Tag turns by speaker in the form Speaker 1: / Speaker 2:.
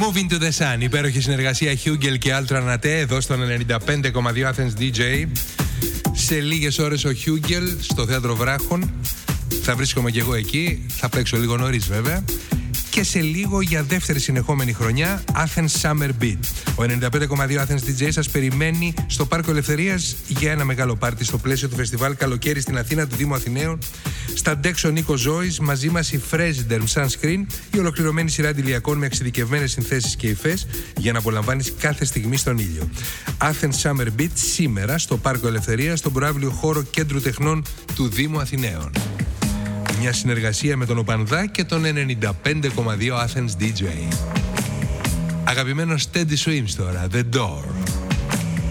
Speaker 1: Moving to the Sun, υπέροχη συνεργασία Hugel και Ultra Nate εδώ στον 95,2 Athens DJ. Σε λίγες ώρες ο Hugel στο Θέατρο Βράχων. Θα βρίσκομαι και εγώ εκεί, θα παίξω λίγο νωρίς βέβαια. Και σε λίγο για δεύτερη συνεχόμενη χρονιά Athens Summer Beat. Ο 95,2 Athens DJ σας περιμένει στο Πάρκο Ελευθερίας για ένα μεγάλο πάρτι στο πλαίσιο του φεστιβάλ Καλοκαίρι στην Αθήνα του Δήμου Αθηναίων. Στα ντεξ ο Νίκος Ζώης, μαζί μας η Fresiderm Sunscreen, η ολοκληρωμένη σειρά αντιλιακών με εξειδικευμένες συνθέσεις και υφές για να απολαμβάνεις κάθε στιγμή στον ήλιο. Athens Summer Beat σήμερα στο Πάρκο Ελευθερίας, στον προαύλιο χώρο Κέντρου Τεχνών του Δήμου Αθηναίων. Μια συνεργασία με τον Οπανδά και τον 95,2 Athens DJ. Αγαπημένος Teddy Swims τώρα, The Door.